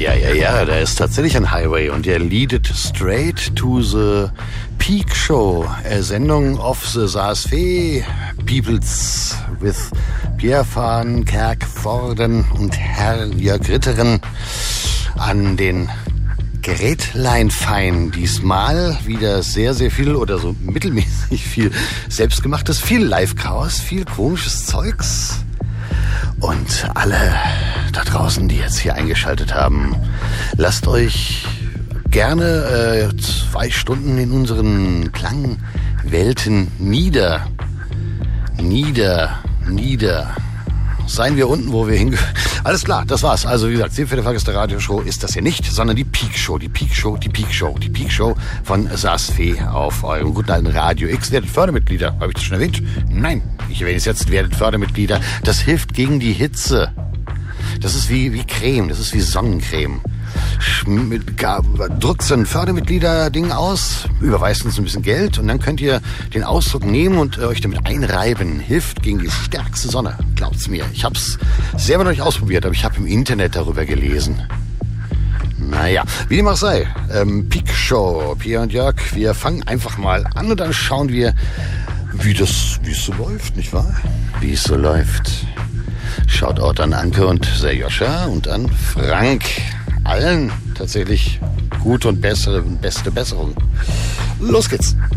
Ja, da ist tatsächlich ein Highway und der leadet straight to the Peak Show, a Sendung of the SASV Peoples with Pierre van Kerkvoorden und Herr Jörg Ritteren an den Gerätlein fein. Diesmal wieder sehr, sehr viel oder so mittelmäßig viel selbstgemachtes, viel Live-Chaos, viel komisches Zeugs. Und alle da draußen, die jetzt hier eingeschaltet haben, lasst euch gerne 2 Stunden in unseren Klangwelten nieder. Seien wir unten, wo wir hingehören. Alles klar, das war's. Also wie gesagt, Seefeld Fahrgäste Radioshow ist das hier nicht, sondern die Peak Show von SASV auf eurem guten alten Radio X. Werdet Fördermitglieder. Habe ich das schon erwähnt? Nein, ich erwähne es jetzt. Werdet Fördermitglieder. Das hilft gegen die Hitze. Das ist wie Creme, das ist wie Sonnencreme. Drückt so ein Fördermitglieder-Ding aus, überweist uns ein bisschen Geld und dann könnt ihr den Ausdruck nehmen und euch damit einreiben. Hilft gegen die stärkste Sonne, glaubt's mir. Ich hab's selber noch nicht ausprobiert, aber ich habe im Internet darüber gelesen. Naja, wie dem auch sei. Peak Show, Pierre und Jörg, wir fangen einfach mal an und dann schauen wir, wie es so läuft, nicht wahr? Wie es so läuft. Shoutout an Anke und Serjoscha und an Frank. Allen tatsächlich gute und beste Besserung. Los geht's.